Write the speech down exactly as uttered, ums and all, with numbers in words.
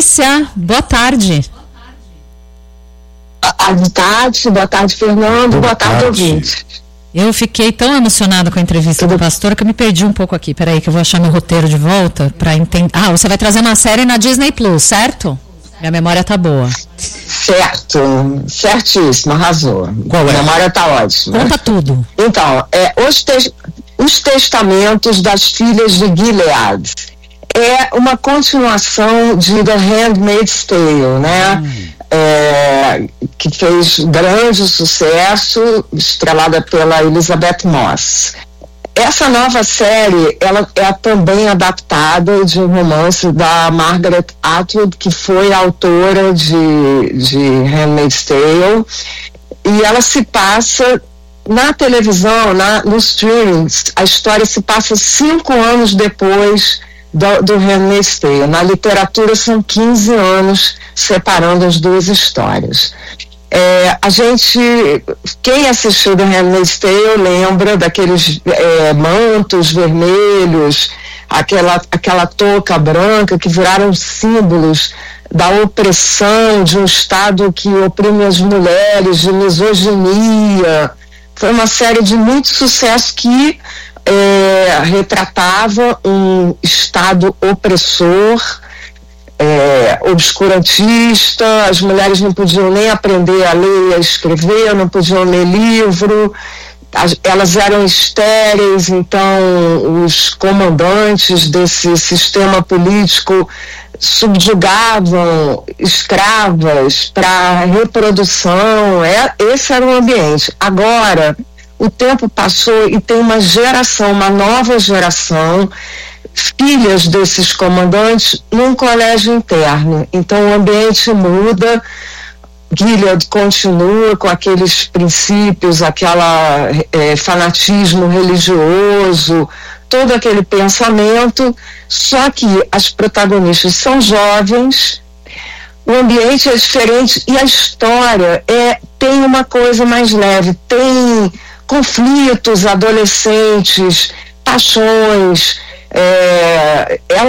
Patrícia, boa tarde. Boa tarde, boa tarde, Fernando, boa, boa tarde, ouvinte. Eu fiquei tão emocionada com a entrevista do pastor que eu me perdi um pouco aqui. Peraí que eu vou achar meu roteiro de volta para entender. Ah, você vai trazer uma série na Disney Plus, certo? Minha memória tá boa. Certo, certíssimo, arrasou. Qual é? A memória tá ótima. Conta tudo. Então, é, os, te os Testamentos das Filhas de Gilead. É uma continuação de The Handmaid's Tale, né? Hum. É, que fez grande sucesso, estrelada pela Elizabeth Moss. Essa nova série, ela é também adaptada de um romance da Margaret Atwood, que foi autora de, de Handmaid's Tale, e ela se passa na televisão, na, nos streamings. A história se passa cinco anos depois do, do Handmaid's Tale. Na literatura são quinze anos separando as duas histórias. É, a gente, quem assistiu do Handmaid's Tale lembra daqueles é, mantos vermelhos, aquela, aquela touca branca que viraram símbolos da opressão de um Estado que oprime as mulheres, de misoginia. Foi uma série de muito sucesso que é, retratava um Estado opressor, É, obscurantista. As mulheres não podiam nem aprender a ler e a escrever, não podiam ler livro, as, elas eram estéreis. Então os comandantes desse sistema político subjugavam escravas para reprodução. É, esse era o ambiente. Agora o tempo passou e tem uma geração, uma nova geração, filhas desses comandantes, num colégio interno. Então o ambiente muda. Gilead continua com aqueles princípios, aquela é, fanatismo religioso, todo aquele pensamento, só que as protagonistas são jovens, o ambiente é diferente e a história é, tem uma coisa mais leve, tem conflitos adolescentes, paixões. É, ela